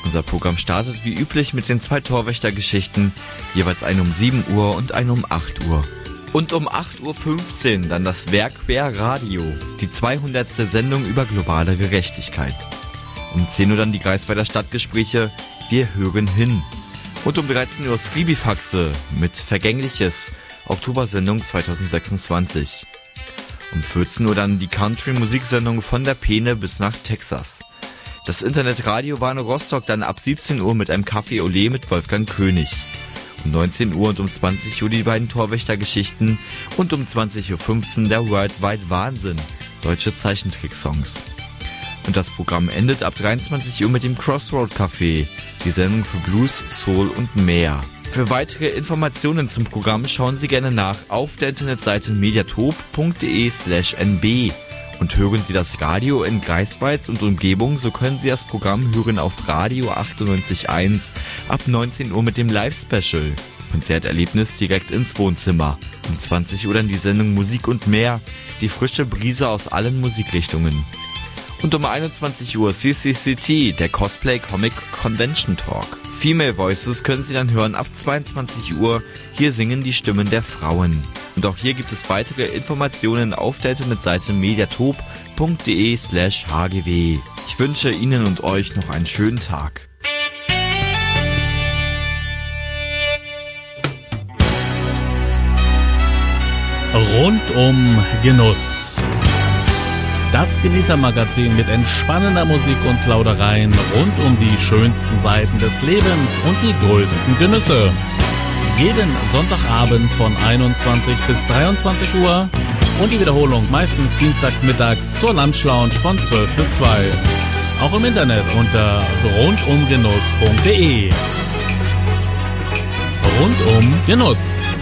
Unser Programm startet wie üblich mit den 2 Torwächtergeschichten, jeweils eine um 7 Uhr und eine um 8 Uhr. Und um 8.15 Uhr dann das Werk Quer Radio, die 200. Sendung über globale Gerechtigkeit. Um 10 Uhr dann die Greifswalder Stadtgespräche, wir hören hin. Und um 13 Uhr Skribifaxe mit Vergängliches, Oktobersendung 2026. Um 14 Uhr dann die Country-Musiksendung von der Peene bis nach Texas. Das Internetradio Warne Rostock dann ab 17 Uhr mit einem Café Olé mit Wolfgang König. Um 19 Uhr und um 20 Uhr die beiden Torwächtergeschichten und um 20.15 Uhr der World Wide Wahnsinn, deutsche Zeichentricksongs. Und das Programm endet ab 23 Uhr mit dem Crossroad Café, die Sendung für Blues, Soul und mehr. Für weitere Informationen zum Programm schauen Sie gerne nach auf der Internetseite mediatop.de/nb. Und hören Sie das Radio in Greifswald und Umgebung, so können Sie das Programm hören auf Radio 98.1 ab 19 Uhr mit dem Live-Special. Konzerterlebnis direkt ins Wohnzimmer. Um 20 Uhr dann die Sendung Musik und mehr, die frische Brise aus allen Musikrichtungen. Und um 21 Uhr CCCT, der Cosplay Comic Convention Talk. Female Voices können Sie dann hören ab 22 Uhr. Hier singen die Stimmen der Frauen. Und auch hier gibt es weitere Informationen auf der Internetseite mediatop.de/hgw. Ich wünsche Ihnen und euch noch einen schönen Tag. Rundum Genuss. Das Genießermagazin mit entspannender Musik und Plaudereien rund um die schönsten Seiten des Lebens und die größten Genüsse. Jeden Sonntagabend von 21 bis 23 Uhr und die Wiederholung meistens dienstags mittags zur Lunchlounge von 12 bis 2. Auch im Internet unter rundumgenuss.de. Rundum Genuss.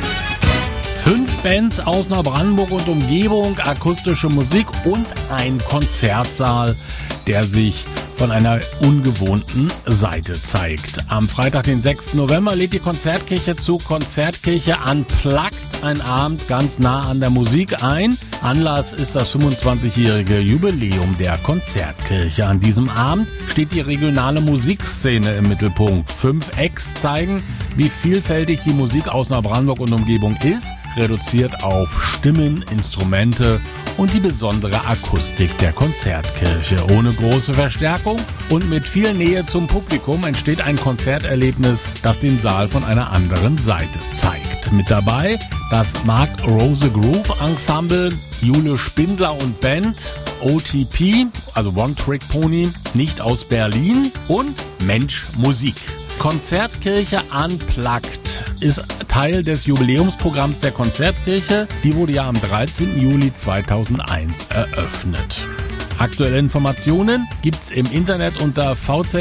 5 Bands aus Neubrandenburg und Umgebung, akustische Musik und ein Konzertsaal, der sich von einer ungewohnten Seite zeigt. Am Freitag, den 6. November, lädt die Konzertkirche zu Konzertkirche Unplugged, ein Abend ganz nah an der Musik ein. Anlass ist das 25-jährige Jubiläum der Konzertkirche. An diesem Abend steht die regionale Musikszene im Mittelpunkt. 5 Acts zeigen, wie vielfältig die Musik aus Neubrandenburg und Umgebung ist, reduziert auf Stimmen, Instrumente und die besondere Akustik der Konzertkirche. Ohne große Verstärkung und mit viel Nähe zum Publikum entsteht ein Konzerterlebnis, das den Saal von einer anderen Seite zeigt. Mit dabei das Mark Rose Groove Ensemble, Jule Spindler und Band, OTP, also One Trick Pony, nicht aus Berlin und Mensch Musik. Konzertkirche Unplugged ist Teil des Jubiläumsprogramms der Konzertkirche. Die wurde ja am 13. Juli 2001 eröffnet. Aktuelle Informationen gibt's im Internet unter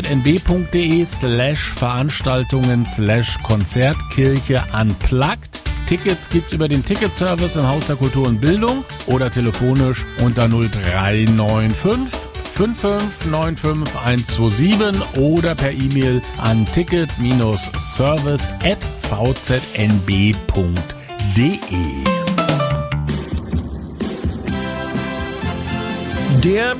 vznb.de/Veranstaltungen/Konzertkirche Unplugged. Tickets gibt's über den Ticketservice im Haus der Kultur und Bildung oder telefonisch unter 0395 5595127 oder per E-Mail an ticket-service@vznb.de. Der